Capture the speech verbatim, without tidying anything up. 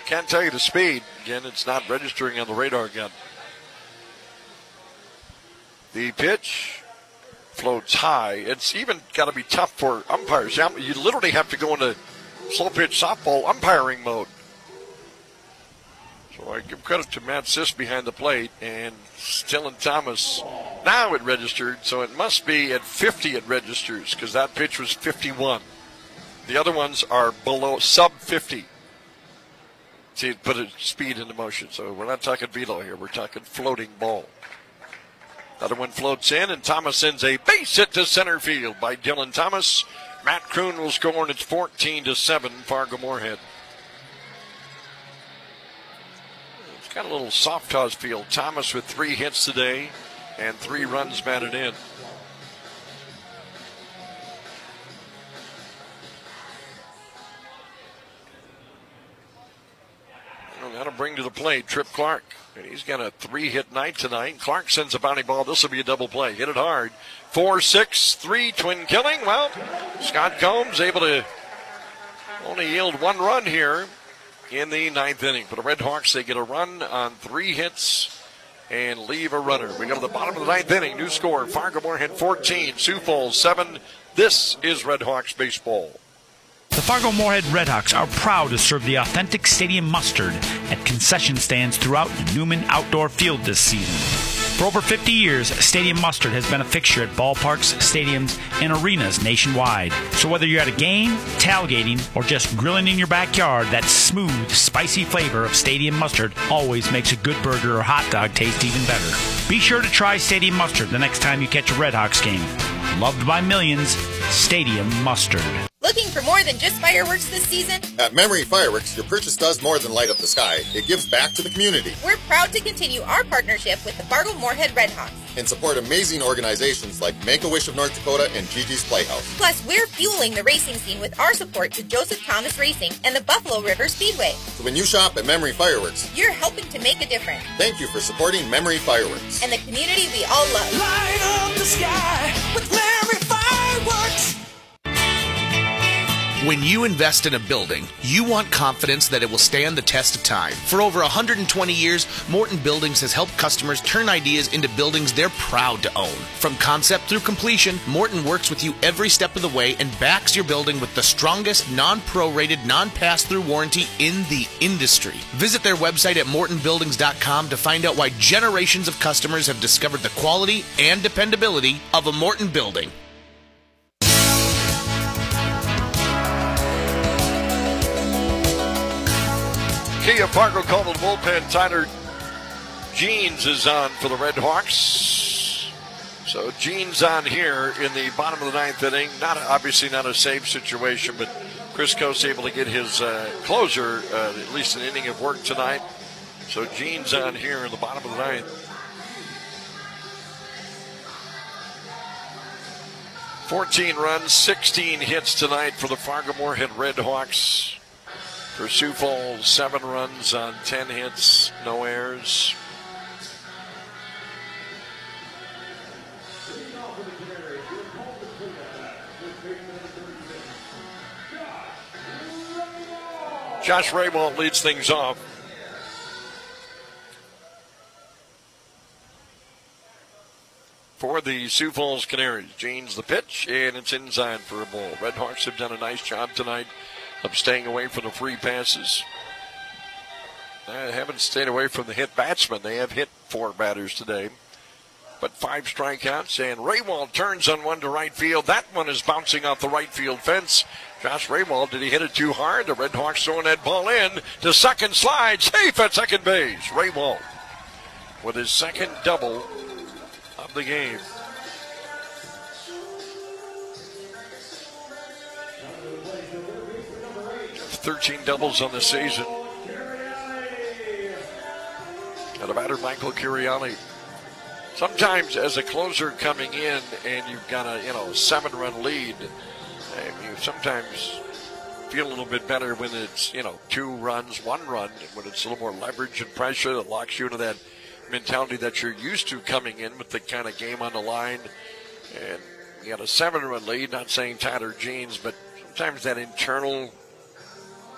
can't tell you the speed. Again, it's not registering on the radar gun. The pitch floats high. It's even got to be tough for umpires. You literally have to go into slow pitch softball umpiring mode. So I give credit to Matt Sis behind the plate, and Dylan Thomas. Now it registered, so it must be at fifty it registers, because that pitch was fifty-one. The other ones are below sub fifty. See, it put a speed into motion. So we're not talking velo here. We're talking floating ball. Another one floats in, and Thomas sends a base hit to center field by Dylan Thomas. Matt Kroon will score, and it's fourteen to seven, Fargo-Moorhead. It's got a little soft toss feel. Thomas with three hits today and three runs batted in. That'll bring to the plate Trip Clark. And he's got a three-hit night tonight. Clark sends a bounty ball. This will be a double play. Hit it hard. four six three, twin killing. Well, Scott Combs able to only yield one run here in the ninth inning. For the Red Hawks, they get a run on three hits and leave a runner. We go to the bottom of the ninth inning. New score, Fargo-Moorhead fourteen, Sioux Falls seven. This is Red Hawks baseball. The Fargo-Moorhead Redhawks are proud to serve the authentic stadium mustard at concession stands throughout Newman Outdoor Field this season. For over fifty years, Stadium Mustard has been a fixture at ballparks, stadiums, and arenas nationwide. So whether you're at a game, tailgating, or just grilling in your backyard, that smooth, spicy flavor of Stadium Mustard always makes a good burger or hot dog taste even better. Be sure to try Stadium Mustard the next time you catch a Redhawks game. Loved by millions, Stadium Mustard. Looking for more than just fireworks this season? At Memory Fireworks, your purchase does more than light up the sky. It gives back to the community. We're proud to continue our partnership with the Fargo-Moorhead Redhawks and support amazing organizations like Make-A-Wish of North Dakota and Gigi's Playhouse. Plus, we're fueling the racing scene with our support to Joseph Thomas Racing and the Buffalo River Speedway. So when you shop at Memory Fireworks, you're helping to make a difference. Thank you for supporting Memory Fireworks and the community we all love. Light up the sky with Memory Fireworks. When you invest in a building, you want confidence that it will stand the test of time. For over one hundred twenty years, Morton Buildings has helped customers turn ideas into buildings they're proud to own. From concept through completion, Morton works with you every step of the way and backs your building with the strongest non-prorated, non-pass-through warranty in the industry. Visit their website at morton buildings dot com to find out why generations of customers have discovered the quality and dependability of a Morton building. Kia Fargo called to the bullpen. Tyler Jeans is on for the Red Hawks. So Jeans on here in the bottom of the ninth inning. Not obviously not a save situation, but Chris Coase able to get his uh, closer uh, at least an inning of work tonight. So Jeans on here in the bottom of the ninth. fourteen runs, sixteen hits tonight for the Fargo-Moorhead Red Hawks. For Sioux Falls, seven runs on ten hits, no errors. Josh Raywalt leads things off. For the Sioux Falls Canaries, Jeans the pitch, and it's inside for a ball. Red Hawks have done a nice job tonight of staying away from the free passes. They haven't stayed away from the hit batsmen. They have hit four batters today. But five strikeouts, and Raywald turns on one to right field. That one is bouncing off the right field fence. Josh Raywald, did he hit it too hard? The Red Hawks throwing that ball in to second slide. Safe at second base. Raywald with his second double of the game. thirteen doubles on the season. And a batter, Michael Curiali. Sometimes as a closer coming in and you've got a, you know, seven-run lead, you sometimes feel a little bit better when it's, you know, two runs, one run, when it's a little more leverage and pressure that locks you into that mentality that you're used to coming in with the kind of game on the line. And you got a seven-run lead, not saying Tyler Jeans, but sometimes that internal